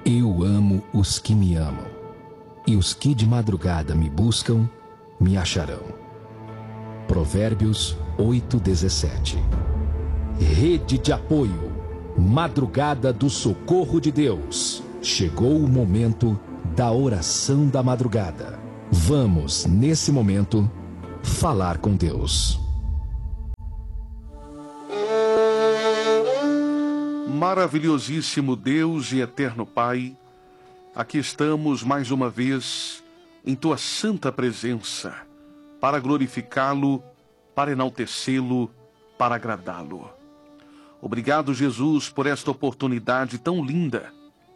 Eu amo os que me amam, e os que de madrugada me buscam, me acharão. Provérbios 8:17. Rede de apoio, madrugada do socorro de Deus. Chegou o momento da oração da madrugada. Vamos, nesse momento, falar com Deus. Maravilhosíssimo Deus e eterno Pai, aqui estamos mais uma vez em Tua santa presença, para glorificá-lo, para enaltecê-lo, para agradá-lo. Obrigado, Jesus, por esta oportunidade tão linda,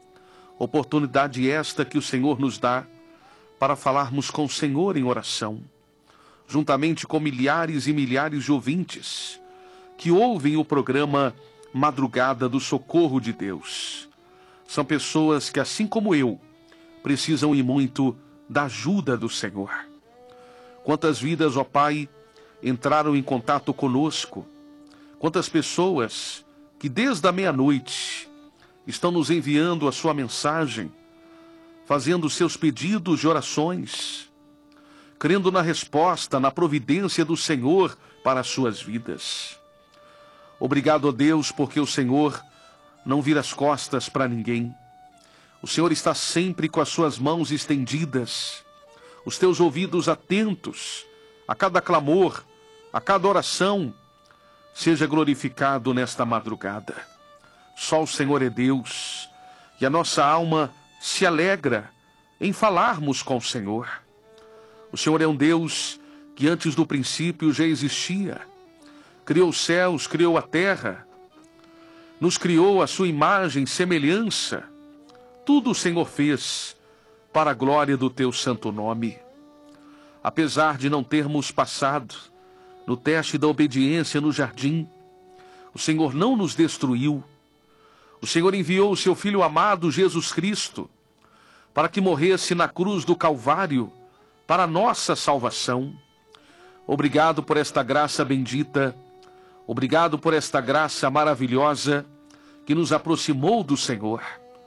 oportunidade esta que o Senhor nos dá para falarmos com o Senhor em oração, juntamente com milhares e milhares de ouvintes que ouvem o programa Madrugada do Socorro de Deus. São pessoas que, assim como eu, precisam e muito da ajuda do Senhor. Quantas vidas, ó Pai, entraram em contato conosco, quantas pessoas que desde a meia-noite estão nos enviando a sua mensagem, fazendo seus pedidos de orações, crendo na resposta, na providência do Senhor para as suas vidas. Obrigado a Deus, porque o Senhor não vira as costas para ninguém. O Senhor está sempre com as suas mãos estendidas, os teus ouvidos atentos a cada clamor, a cada oração. Seja glorificado nesta madrugada. Só o Senhor é Deus, e a nossa alma se alegra em falarmos com o Senhor. O Senhor é um Deus que antes do princípio já existia. Criou os céus, criou a terra, nos criou a sua imagem e semelhança. Tudo o Senhor fez para a glória do teu santo nome. Apesar de não termos passado no teste da obediência no jardim, o Senhor não nos destruiu. O Senhor enviou o seu Filho amado, Jesus Cristo, para que morresse na cruz do Calvário para a nossa salvação. Obrigado por esta graça bendita. Obrigado por esta graça maravilhosa que nos aproximou do Senhor.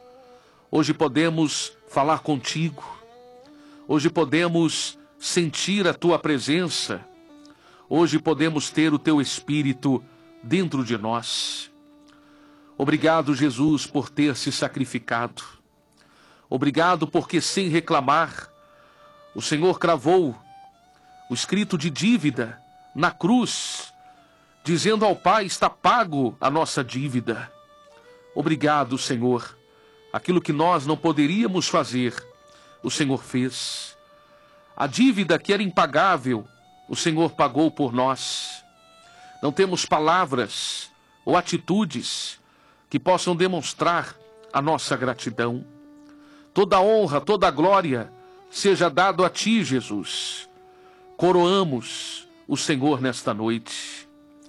Hoje podemos falar contigo. Hoje podemos sentir a tua presença. Hoje podemos ter o teu Espírito dentro de nós. Obrigado, Jesus, por ter se sacrificado. Obrigado porque, sem reclamar, o Senhor cravou o escrito de dívida na cruz, dizendo ao Pai: está pago a nossa dívida. Obrigado, Senhor. Aquilo que nós não poderíamos fazer, o Senhor fez. A dívida que era impagável, o Senhor pagou por nós. Não temos palavras ou atitudes que possam demonstrar a nossa gratidão. Toda honra, toda glória seja dado a Ti, Jesus. Coroamos o Senhor nesta noite.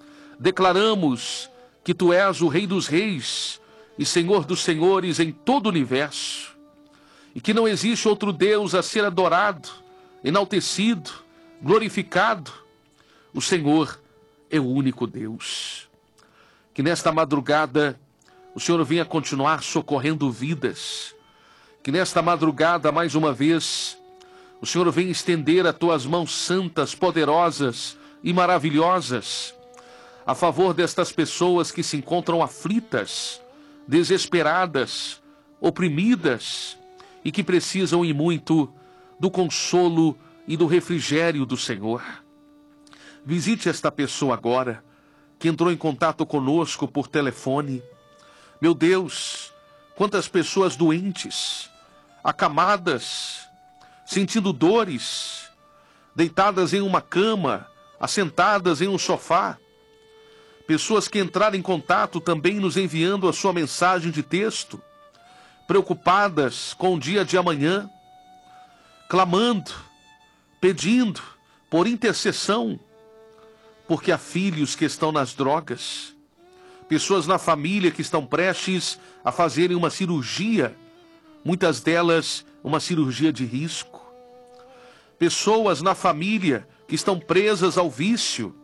Declaramos que Tu és o Rei dos Reis e Senhor dos Senhores em todo o universo, e que não existe outro Deus a ser adorado, enaltecido, glorificado. O Senhor é o único Deus. Que nesta madrugada o Senhor venha continuar socorrendo vidas. Que nesta madrugada, mais uma vez, o Senhor venha estender as Tuas mãos santas, poderosas e maravilhosas a favor destas pessoas que se encontram aflitas, desesperadas, oprimidas e que precisam e muito do consolo e do refrigério do Senhor. Visite esta pessoa agora, que entrou em contato conosco por telefone. Meu Deus, quantas pessoas doentes, acamadas, sentindo dores, deitadas em uma cama, assentadas em um sofá. Pessoas que entraram em contato também nos enviando a sua mensagem de texto, preocupadas com o dia de amanhã, clamando, pedindo por intercessão, porque há filhos que estão nas drogas, pessoas na família que estão prestes a fazerem uma cirurgia, muitas delas uma cirurgia de risco, pessoas na família que estão presas ao vício,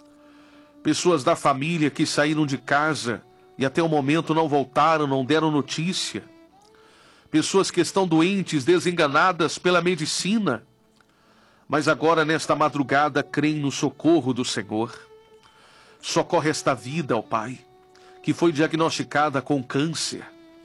pessoas da família que saíram de casa e até o momento não voltaram, não deram notícia, pessoas que estão doentes, desenganadas pela medicina, mas agora nesta madrugada creem no socorro do Senhor. Socorre esta vida, ó Pai, que foi diagnosticada com câncer.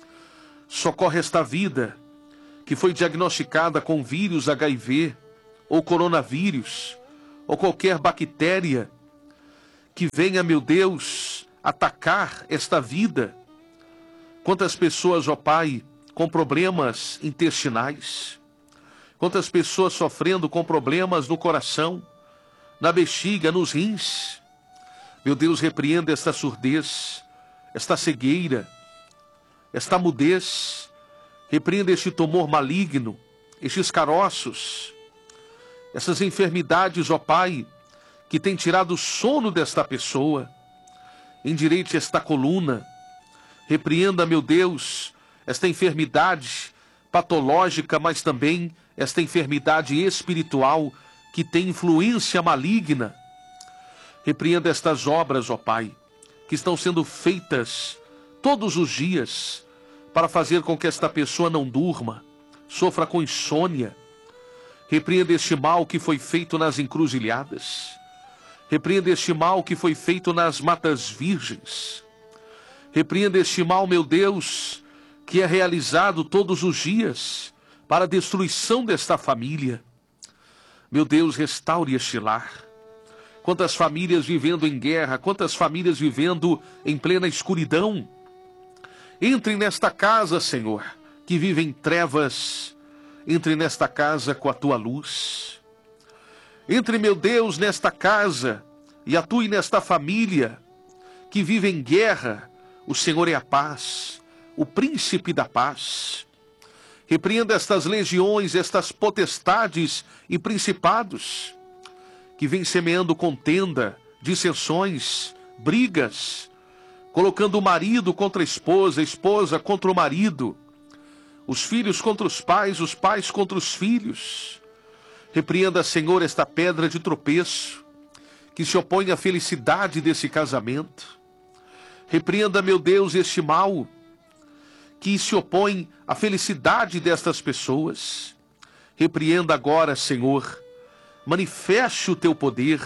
Socorre esta vida que foi diagnosticada com vírus HIV, ou coronavírus, ou qualquer bactéria que venha, meu Deus, atacar esta vida. Quantas pessoas, ó Pai, com problemas intestinais, quantas pessoas sofrendo com problemas no coração, na bexiga, nos rins. Meu Deus, repreenda esta surdez, esta cegueira, esta mudez. Repreenda este tumor maligno, estes caroços, essas enfermidades, ó Pai, que tem tirado o sono desta pessoa. Endireite esta coluna. Repreenda, meu Deus, esta enfermidade patológica, mas também esta enfermidade espiritual que tem influência maligna. Repreenda estas obras, ó Pai, que estão sendo feitas todos os dias para fazer com que esta pessoa não durma, sofra com insônia. Repreenda este mal que foi feito nas encruzilhadas. Repreenda este mal que foi feito nas matas virgens. Repreenda este mal, meu Deus, que é realizado todos os dias para a destruição desta família. Meu Deus, restaure este lar. Quantas famílias vivendo em guerra, quantas famílias vivendo em plena escuridão. Entre nesta casa, Senhor, que vive em trevas. Entre nesta casa com a tua luz. Entre, meu Deus, nesta casa e atue nesta família que vive em guerra. O Senhor é a paz, o príncipe da paz. Repreenda estas legiões, estas potestades e principados que vêm semeando contenda, dissensões, brigas, colocando o marido contra a esposa contra o marido, os filhos contra os pais contra os filhos. Repreenda, Senhor, esta pedra de tropeço que se opõe à felicidade desse casamento. Repreenda, meu Deus, este mal que se opõe à felicidade destas pessoas. Repreenda agora, Senhor, manifeste o teu poder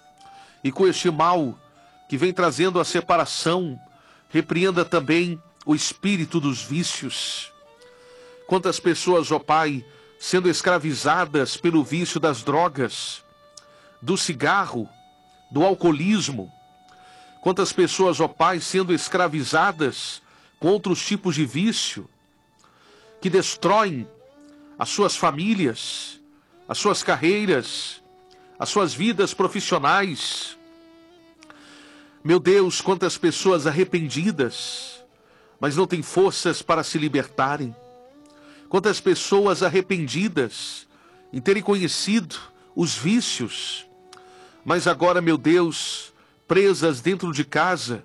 e com este mal que vem trazendo a separação, repreenda também o espírito dos vícios. Quantas pessoas, ó Pai, sendo escravizadas pelo vício das drogas, do cigarro, do alcoolismo. Quantas pessoas, ó Pai, sendo escravizadas com outros tipos de vício, que destroem as suas famílias, as suas carreiras, as suas vidas profissionais. Meu Deus, quantas pessoas arrependidas, mas não têm forças para se libertarem. Quantas pessoas arrependidas em terem conhecido os vícios, mas agora, meu Deus, presas dentro de casa,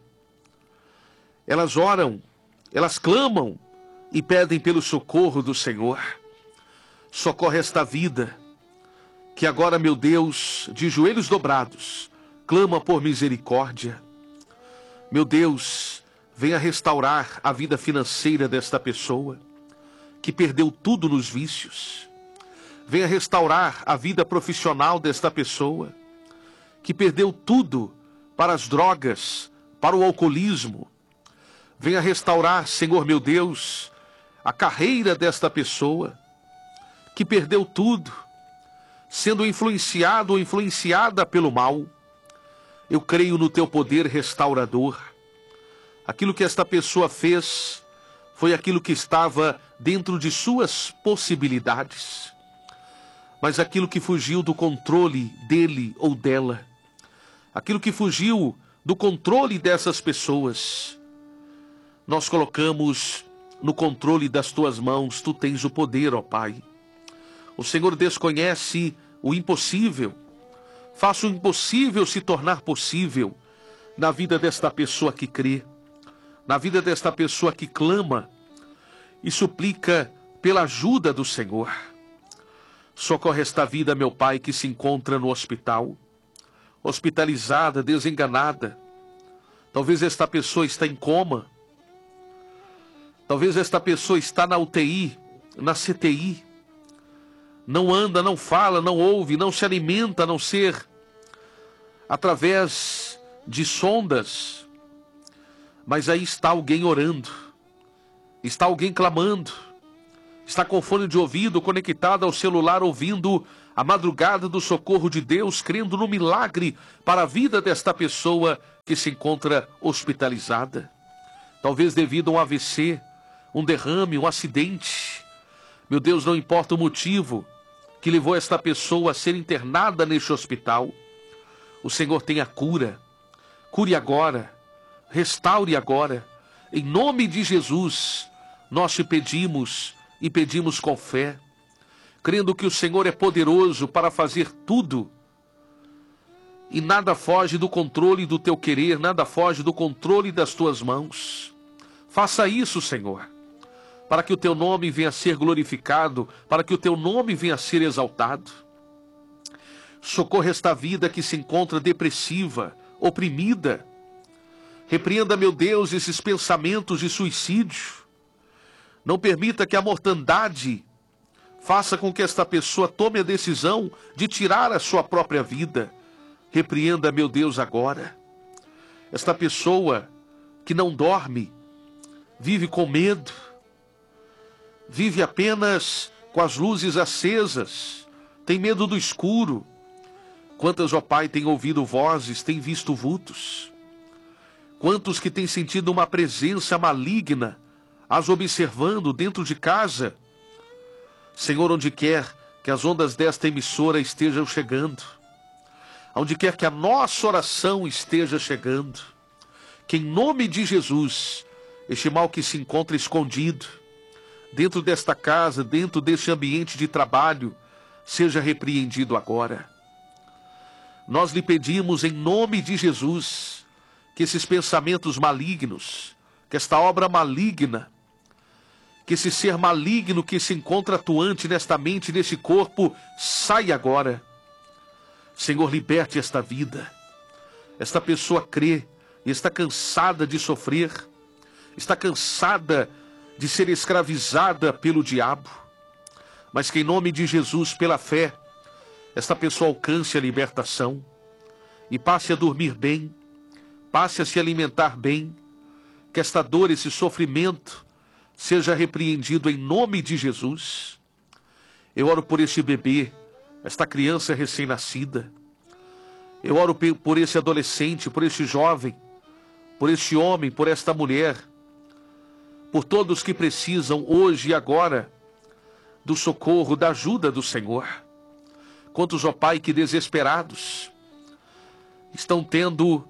elas oram, elas clamam e pedem pelo socorro do Senhor. Socorre esta vida, que agora, meu Deus, de joelhos dobrados, clama por misericórdia. Meu Deus, venha restaurar a vida financeira desta pessoa, que perdeu tudo nos vícios. Venha restaurar a vida profissional desta pessoa, que perdeu tudo para as drogas, para o alcoolismo. Venha restaurar, Senhor meu Deus, a carreira desta pessoa, que perdeu tudo, sendo influenciado ou influenciada pelo mal. Eu creio no teu poder restaurador. Aquilo que esta pessoa fez foi aquilo que estava dentro de suas possibilidades. Mas aquilo que fugiu do controle dele ou dela, aquilo que fugiu do controle dessas pessoas, nós colocamos no controle das tuas mãos. Tu tens o poder, ó Pai. O Senhor desconhece o impossível. Faça o impossível se tornar possível na vida desta pessoa que crê, na vida desta pessoa que clama e suplica pela ajuda do Senhor. Socorre esta vida, meu Pai, que se encontra no hospital, hospitalizada, desenganada. Talvez esta pessoa está em coma. Talvez esta pessoa está na UTI, na CTI, não anda, não fala, não ouve, não se alimenta, a não ser através de sondas. Mas aí está alguém orando, está alguém clamando, está com fone de ouvido conectado ao celular, ouvindo a madrugada do socorro de Deus, crendo no milagre para a vida desta pessoa que se encontra hospitalizada. Talvez devido a um AVC, um derrame, um acidente. Meu Deus, não importa o motivo que levou esta pessoa a ser internada neste hospital. O Senhor tem a cura. Cure agora. Restaure agora. Em nome de Jesus, nós te pedimos e pedimos com fé, crendo que o Senhor é poderoso para fazer tudo. E nada foge do controle do teu querer, nada foge do controle das tuas mãos. Faça isso, Senhor, para que o teu nome venha a ser glorificado, para que o teu nome venha a ser exaltado. Socorra esta vida que se encontra depressiva, oprimida. Repreenda, meu Deus, esses pensamentos de suicídio. Não permita que a mortandade faça com que esta pessoa tome a decisão de tirar a sua própria vida. Repreenda, meu Deus, agora. Esta pessoa que não dorme, vive com medo, vive apenas com as luzes acesas, tem medo do escuro. Quantas, ó Pai, têm ouvido vozes, têm visto vultos? Quantos que têm sentido uma presença maligna, as observando dentro de casa? Senhor, onde quer que as ondas desta emissora estejam chegando, onde quer que a nossa oração esteja chegando, que em nome de Jesus, este mal que se encontra escondido, dentro desta casa, dentro deste ambiente de trabalho, seja repreendido agora. Nós lhe pedimos em nome de Jesus, que esses pensamentos malignos, que esta obra maligna, que esse ser maligno que se encontra atuante nesta mente, neste corpo, saia agora. Senhor, liberte esta vida. Esta pessoa crê e está cansada de sofrer, está cansada de ser escravizada pelo diabo, mas que em nome de Jesus, pela fé, esta pessoa alcance a libertação e passe a dormir bem, passe a se alimentar bem, que esta dor, esse sofrimento, seja repreendido em nome de Jesus. Eu oro por este bebê, esta criança recém-nascida. Eu oro por esse adolescente, por este jovem, por este homem, por esta mulher, por todos que precisam hoje e agora do socorro, da ajuda do Senhor. Quantos, ó Pai, que desesperados estão tendo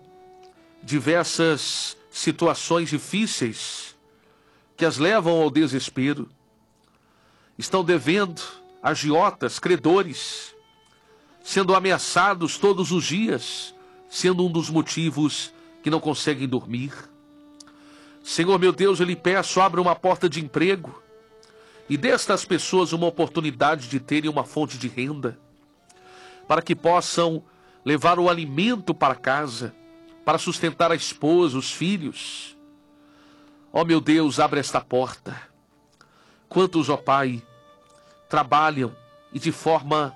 diversas situações difíceis que as levam ao desespero. Estão devendo, agiotas, credores, sendo ameaçados todos os dias, sendo um dos motivos que não conseguem dormir. Senhor, meu Deus, eu lhe peço, abra uma porta de emprego e dê a estas pessoas uma oportunidade de terem uma fonte de renda, para que possam levar o alimento para casa, para sustentar a esposa, os filhos. Ó meu Deus, abre esta porta. Quantos, ó Pai, trabalham e de forma,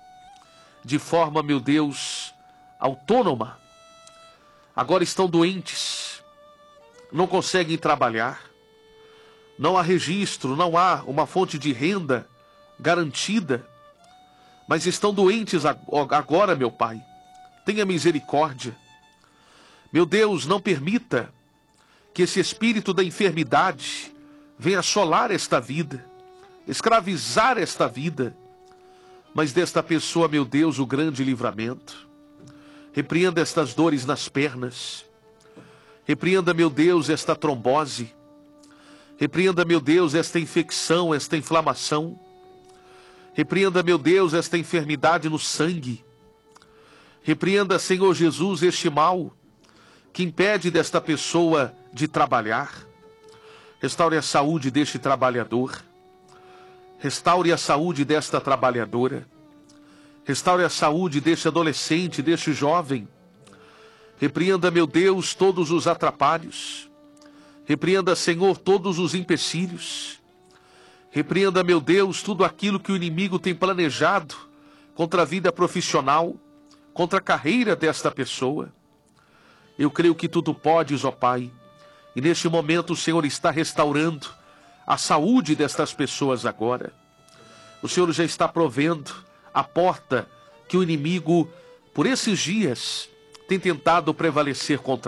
meu Deus, autônoma, agora estão doentes, não conseguem trabalhar, não há registro, não há uma fonte de renda garantida, mas estão doentes agora, meu Pai. Tenha misericórdia. Meu Deus, não permita que esse espírito da enfermidade venha assolar esta vida, escravizar esta vida, mas desta pessoa, meu Deus, o grande livramento. Repreenda estas dores nas pernas. Repreenda, meu Deus, esta trombose. Repreenda, meu Deus, esta infecção, esta inflamação. Repreenda, meu Deus, esta enfermidade no sangue. Repreenda, Senhor Jesus, este mal que impede desta pessoa de trabalhar. Restaure a saúde deste trabalhador. Restaure a saúde desta trabalhadora. Restaure a saúde deste adolescente, deste jovem. Repreenda, meu Deus, todos os atrapalhos. Repreenda, Senhor, todos os empecilhos. Repreenda, meu Deus, tudo aquilo que o inimigo tem planejado contra a vida profissional, contra a carreira desta pessoa. Eu creio que tudo podes, ó Pai, e neste momento o Senhor está restaurando a saúde destas pessoas agora. O Senhor já está provendo a porta que o inimigo, por esses dias, tem tentado prevalecer contra